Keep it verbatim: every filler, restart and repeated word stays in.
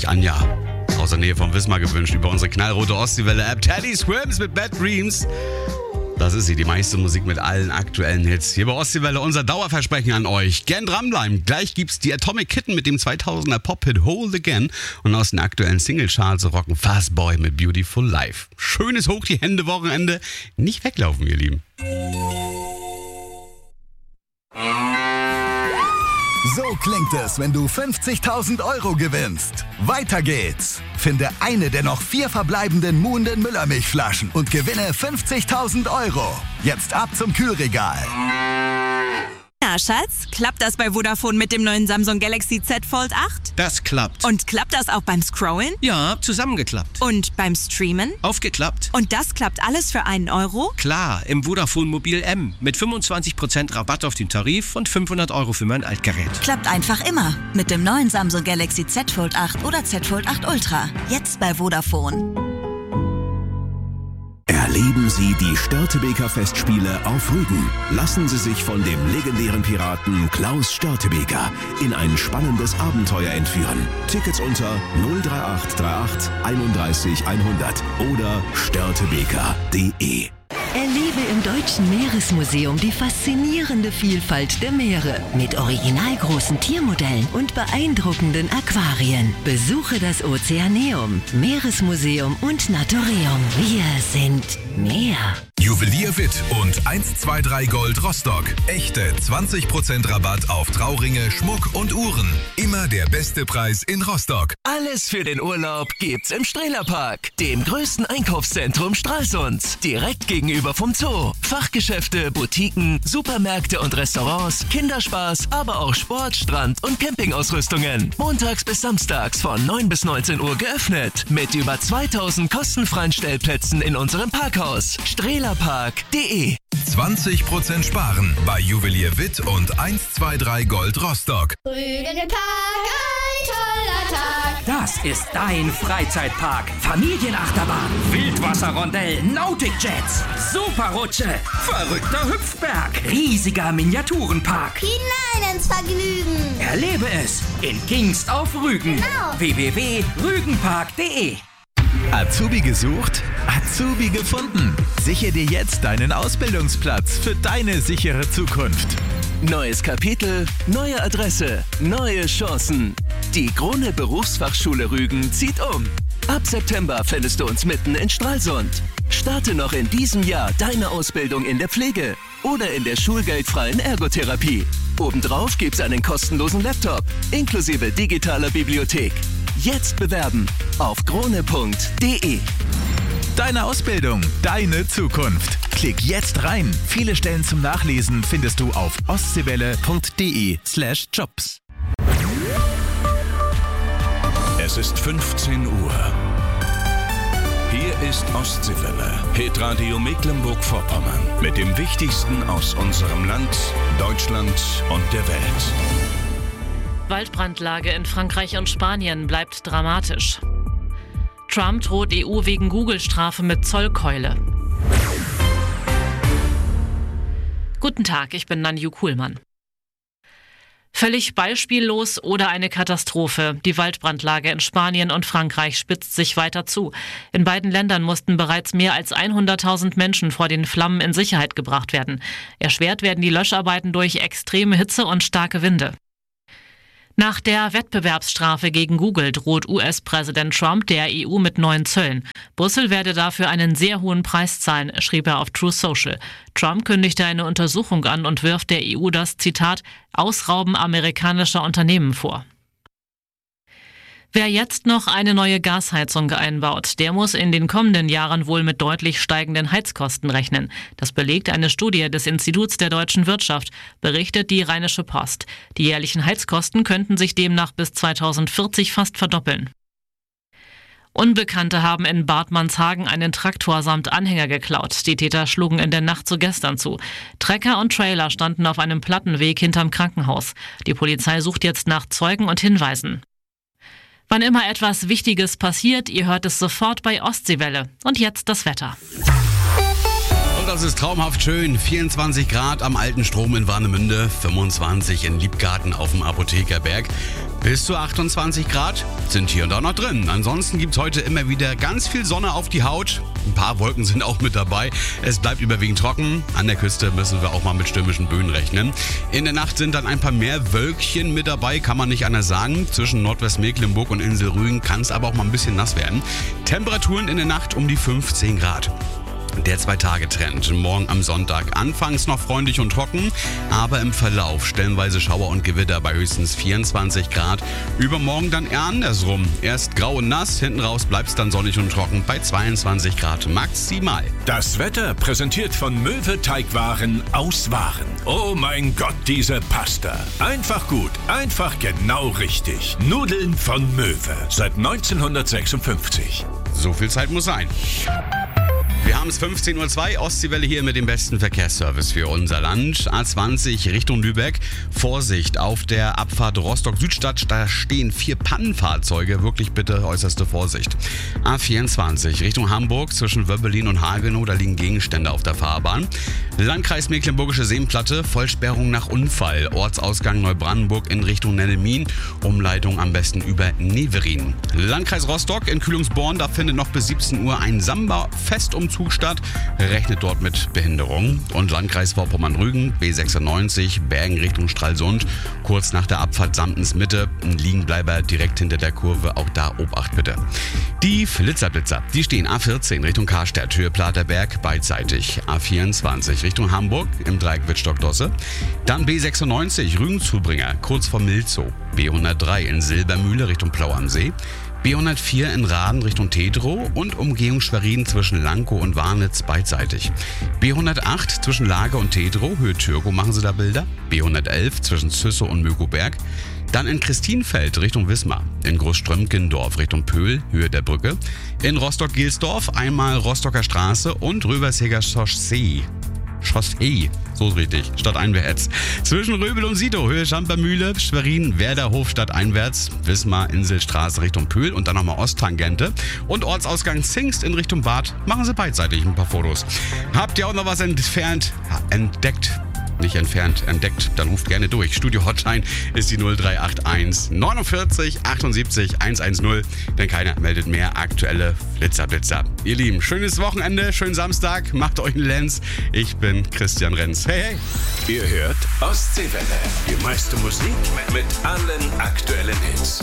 sich Anja aus der Nähe von Wismar gewünscht über unsere knallrote Ostseewelle-App. Teddy Swims mit Bad Dreams. Das ist sie, die meiste Musik mit allen aktuellen Hits. Hier bei Ostseewelle unser Dauerversprechen an euch. Gern dranbleiben. Gleich gibt's die Atomic Kitten mit dem zweitausender Pop-Hit Hold Again. Und aus den aktuellen Singlecharts rocken Fast Boy mit Beautiful Life. Schönes Hoch die Hände Wochenende. Nicht weglaufen, ihr Lieben. So klingt es, wenn du fünfzigtausend Euro gewinnst. Weiter geht's. Finde eine der noch vier verbleibenden Muhnden Müllermilchflaschen und gewinne fünfzigtausend Euro. Jetzt ab zum Kühlregal. Ja, Schatz, klappt das bei Vodafone mit dem neuen Samsung Galaxy Z Fold acht? Das klappt. Und klappt das auch beim Scrollen? Ja, zusammengeklappt. Und beim Streamen? Aufgeklappt. Und das klappt alles für einen Euro? Klar, im Vodafone Mobil M mit fünfundzwanzig Prozent Rabatt auf den Tarif und fünfhundert Euro für mein Altgerät. Klappt einfach immer mit dem neuen Samsung Galaxy Z Fold acht oder Z Fold acht Ultra. Jetzt bei Vodafone. Erleben Sie die Störtebeker Festspiele auf Rügen. Lassen Sie sich von dem legendären Piraten Klaus Störtebeker in ein spannendes Abenteuer entführen. Tickets unter null drei acht drei acht einunddreißig hundert oder störtebeker punkt de. Erlebe im Deutschen Meeresmuseum die faszinierende Vielfalt der Meere mit originalgroßen Tiermodellen und beeindruckenden Aquarien. Besuche das Ozeaneum, Meeresmuseum und Naturium. Wir sind Meer. Juwelier Witt und eins zwei drei Gold Rostock. Echte zwanzig Prozent Rabatt auf Trauringe, Schmuck und Uhren. Immer der beste Preis in Rostock. Alles für den Urlaub gibt's im Strehlerpark, dem größten Einkaufszentrum Stralsunds. Direkt gegenüber vom Zoo. Fachgeschäfte, Boutiquen, Supermärkte und Restaurants, Kinderspaß, aber auch Sport, Strand und Campingausrüstungen. Montags bis samstags von neun bis neunzehn Uhr geöffnet. Mit über zweitausend kostenfreien Stellplätzen in unserem Parkhaus. strehlerpark punkt de. zwanzig Prozent sparen bei Juwelier Witt und eins zwei drei Gold Rostock. Rügen Park, ein toller Tag. Das ist dein Freizeitpark. Familienachterbahn, Wildwasserrondell, Nautikjets, Superrutsche, verrückter Hüpfberg, riesiger Miniaturenpark. Hinein ins Vergnügen. Erlebe es in Kingst auf Rügen. Genau. w w w punkt rügenpark punkt de. Azubi gesucht? Azubi gefunden. Sichere dir jetzt deinen Ausbildungsplatz für deine sichere Zukunft. Neues Kapitel, neue Adresse, neue Chancen. Die Krone Berufsfachschule Rügen zieht um. Ab September findest du uns mitten in Stralsund. Starte noch in diesem Jahr deine Ausbildung in der Pflege oder in der schulgeldfreien Ergotherapie. Obendrauf gibt's einen kostenlosen Laptop inklusive digitaler Bibliothek. Jetzt bewerben auf krone punkt de. Deine Ausbildung, deine Zukunft. Klick jetzt rein. Viele Stellen zum Nachlesen findest du auf ostseewelle punkt de slash jobs. Es ist fünfzehn Uhr. Hier ist Ostseewelle, Hitradio Mecklenburg-Vorpommern. Mit dem Wichtigsten aus unserem Land, Deutschland und der Welt. Waldbrandlage in Frankreich und Spanien bleibt dramatisch. Trump droht E U wegen Google-Strafe mit Zollkeule. Guten Tag, ich bin Nanju Kuhlmann. Völlig beispiellos oder eine Katastrophe. Die Waldbrandlage in Spanien und Frankreich spitzt sich weiter zu. In beiden Ländern mussten bereits mehr als hunderttausend Menschen vor den Flammen in Sicherheit gebracht werden. Erschwert werden die Löscharbeiten durch extreme Hitze und starke Winde. Nach der Wettbewerbsstrafe gegen Google droht U S-Präsident Trump der E U mit neuen Zöllen. Brüssel werde dafür einen sehr hohen Preis zahlen, schrieb er auf Truth Social. Trump kündigte eine Untersuchung an und wirft der E U das, Zitat, Ausrauben amerikanischer Unternehmen vor. Wer jetzt noch eine neue Gasheizung einbaut, der muss in den kommenden Jahren wohl mit deutlich steigenden Heizkosten rechnen. Das belegt eine Studie des Instituts der deutschen Wirtschaft, berichtet die Rheinische Post. Die jährlichen Heizkosten könnten sich demnach bis zweitausendvierzig fast verdoppeln. Unbekannte haben in Bad Manshagen einen Traktor samt Anhänger geklaut. Die Täter schlugen in der Nacht zu gestern zu. Trecker und Trailer standen auf einem Plattenweg hinterm Krankenhaus. Die Polizei sucht jetzt nach Zeugen und Hinweisen. Wann immer etwas Wichtiges passiert, ihr hört es sofort bei Ostseewelle. Und jetzt das Wetter. Und das ist traumhaft schön. vierundzwanzig Grad am Alten Strom in Warnemünde, fünfundzwanzig in Liebgarten auf dem Apothekerberg. Bis zu achtundzwanzig Grad sind hier und da noch drin. Ansonsten gibt es heute immer wieder ganz viel Sonne auf die Haut. Ein paar Wolken sind auch mit dabei. Es bleibt überwiegend trocken. An der Küste müssen wir auch mal mit stürmischen Böen rechnen. In der Nacht sind dann ein paar mehr Wölkchen mit dabei, kann man nicht anders sagen. Zwischen Nordwestmecklenburg und Insel Rügen kann es aber auch mal ein bisschen nass werden. Temperaturen in der Nacht um die fünfzehn Grad. Der Zwei-Tage-Trend. Morgen am Sonntag anfangs noch freundlich und trocken, aber im Verlauf stellenweise Schauer und Gewitter bei höchstens vierundzwanzig Grad. Übermorgen dann eher andersrum. Erst grau und nass, hinten raus bleibt es dann sonnig und trocken bei zweiundzwanzig Grad maximal. Das Wetter präsentiert von Möwe Teigwaren aus Waren. Oh mein Gott, diese Pasta. Einfach gut, einfach genau richtig. Nudeln von Möwe seit neunzehnhundertsechsundfünfzig. So viel Zeit muss sein. Wir haben es fünfzehn Uhr zwei, Ostseewelle hier mit dem besten Verkehrsservice für unser Land. A zwanzig Richtung Lübeck. Vorsicht auf der Abfahrt Rostock-Südstadt, da stehen vier Pannenfahrzeuge. Wirklich bitte äußerste Vorsicht. A vierundzwanzig Richtung Hamburg zwischen Wöbbelin und Hagenow, da liegen Gegenstände auf der Fahrbahn. Landkreis Mecklenburgische Seenplatte, Vollsperrung nach Unfall. Ortsausgang Neubrandenburg in Richtung Nennemin. Umleitung am besten über Neverin. Landkreis Rostock in Kühlungsborn, da findet noch bis siebzehn Uhr ein Samba-Festumzug statt, rechnet dort mit Behinderung. Und Landkreis Vorpommern-Rügen, B sechsundneunzig, Bergen Richtung Stralsund, kurz nach der Abfahrt Samtens Mitte, ein Liegenbleiber direkt hinter der Kurve, auch da Obacht bitte. Die Flitzerblitzer, die stehen A vierzehn Richtung Karstadt, Höhe Platerberg, beidseitig, A vierundzwanzig Richtung Hamburg im Dreieck Wittstock-Dosse, dann B sechsundneunzig Rügen-Zubringer, kurz vor Milzow, B hundertdrei in Silbermühle Richtung Plau am See, B hundertvier in Raden Richtung Tedrow und Umgehung Schwerin zwischen Lankow und Warnitz beidseitig. B hundertacht zwischen Lage und Tedrow, Höhe Türkow machen Sie da Bilder. B hundertelf zwischen Züssow und Möckoberg. Dann in Christinfeld Richtung Wismar. In Großströmkendorf Richtung Pöhl, Höhe der Brücke. In Rostock-Gelsdorf einmal Rostocker Straße und Röversheger Chaussee. Chaussee, so ist richtig, stadteinwärts. Zwischen Röbel und Sito, Höhe Schampermühle, Schwerin, Werderhof stadteinwärts, Wismar, Inselstraße Richtung Pöhl und dann nochmal Osttangente. Und Ortsausgang Zingst in Richtung Bad, machen Sie beidseitig ein paar Fotos. Habt ihr auch noch was entfernt, entdeckt? Nicht entfernt, entdeckt, dann ruft gerne durch. Studio Hotline ist die null drei acht eins neunundvierzig achtundsiebzig hundertzehn, denn keiner meldet mehr aktuelle Flitzerblitzer. Ihr Lieben, schönes Wochenende, schönen Samstag, macht euch einen Lenz. Ich bin Christian Renz. Hey, hey. Ihr hört Ostseewelle. Die meiste Musik mit allen aktuellen Hits.